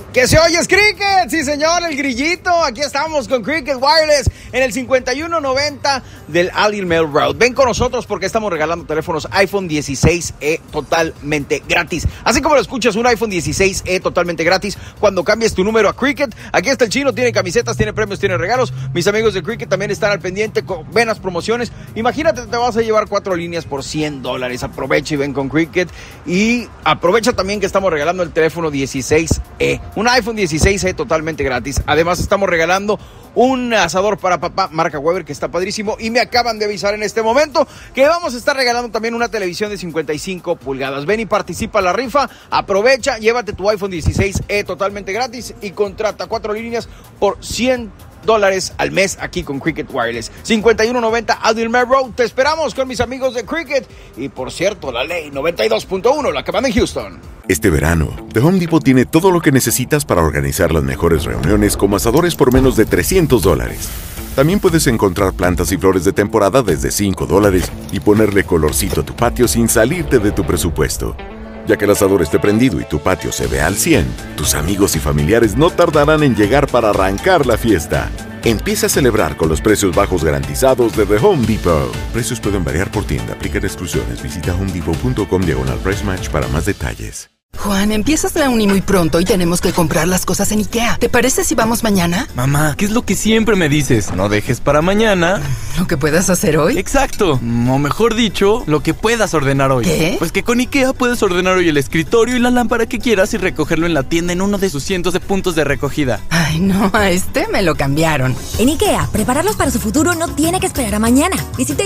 ¡Que se oye, es Cricket! Sí, señor, el grillito. Aquí estamos con Cricket Wireless en el 5190 del Adil Mel Road. Ven con nosotros porque estamos regalando teléfonos iPhone 16e totalmente gratis. Así como lo escuchas, un iPhone 16e totalmente gratis cuando cambies tu número a Cricket. Aquí está el chino, tiene camisetas, tiene premios, tiene regalos. Mis amigos de Cricket también están al pendiente con buenas promociones. Imagínate, te vas a llevar 4 líneas por $100. Aprovecha y ven con Cricket. Y aprovecha también que estamos regalando el teléfono 16e. Un iPhone 16e totalmente gratis. Además estamos regalando un asador para papá marca Weber que está padrísimo. Y me acaban de avisar en este momento que vamos a estar regalando también una televisión de 55 pulgadas. Ven y participa en la rifa. Aprovecha, llévate tu iPhone 16e totalmente gratis y contrata 4 líneas por $100 al mes aquí con Cricket Wireless. 5190 Adil Mel Road. Te esperamos con mis amigos de Cricket. Y por cierto, la ley 92.1, la que manda en Houston. Este verano, The Home Depot tiene todo lo que necesitas para organizar las mejores reuniones como asadores por menos de $300. También puedes encontrar plantas y flores de temporada desde $5 y ponerle colorcito a tu patio sin salirte de tu presupuesto. Ya que el asador esté prendido y tu patio se vea al 100, tus amigos y familiares no tardarán en llegar para arrancar la fiesta. Empieza a celebrar con los precios bajos garantizados de The Home Depot. Precios pueden variar por tienda, aplican exclusiones. Visita homedepot.com/price match para más detalles. Juan, empiezas la uni muy pronto y tenemos que comprar las cosas en IKEA. ¿Te parece si vamos mañana? Mamá, ¿qué es lo que siempre me dices? No dejes para mañana ¿lo que puedas hacer hoy? Exacto, o mejor dicho, lo que puedas ordenar hoy. ¿Qué? Pues que con IKEA puedes ordenar hoy el escritorio y la lámpara que quieras y recogerlo en la tienda en uno de sus cientos de puntos de recogida. Ay, no, a este me lo cambiaron. En IKEA, prepararlos para su futuro no tiene que esperar a mañana. Visita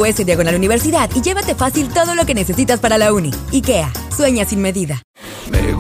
ikea.us/universidad y llévate fácil todo lo que necesitas para la uni. IKEA, sueña sin medida.